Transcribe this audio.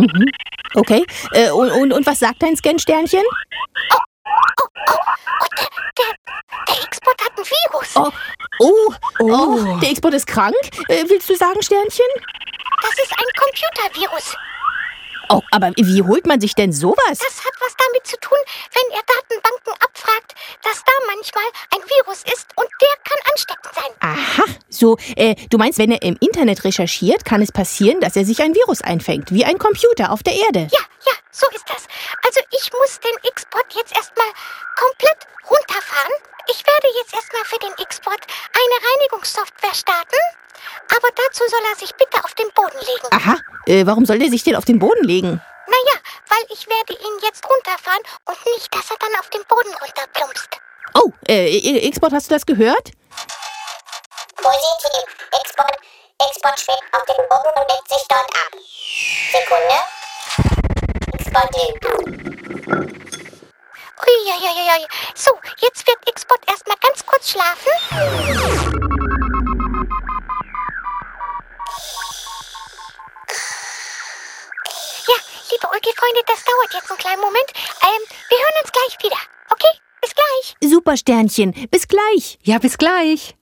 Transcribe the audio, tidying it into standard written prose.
Mhm. Okay. Und was sagt dein Scan-Sternchen? Der X-Bot hat ein Virus. Der X-Bot ist krank? Willst du sagen, Sternchen? Das ist ein Computervirus. Oh, aber wie holt man sich denn sowas? Das hat was damit zu tun, wenn er Datenbanken abfragt, dass da manchmal ein Virus ist und der kann ansteckend sein. Aha, so, du meinst, wenn er im Internet recherchiert, kann es passieren, dass er sich ein Virus einfängt, wie ein Computer auf der Erde. Ja, so ist das. Also ich muss den X-Bot jetzt erstmal komplett runterfahren. Ich werde jetzt erstmal für den X-Bot eine Reinigungssoftware starten, aber dazu soll er sich bitte auf den Boden legen. Aha, warum soll der sich denn auf den Boden legen? Naja, weil ich werde ihn jetzt runterfahren und nicht, dass er dann auf den Boden runterplumpst. Oh, X-Bot, hast du das gehört? Positiv. X-Bot schwebt auf den Boden und legt sich dort ab. Sekunde. X-Bot liegt. Uiuiuiui. So, jetzt wird X-Bot erstmal ganz kurz schlafen. Ja, liebe Ulki-Freunde, das dauert jetzt einen kleinen Moment. Wir hören uns gleich wieder. Okay? Bis gleich. Super, Sternchen, bis gleich. Ja, bis gleich.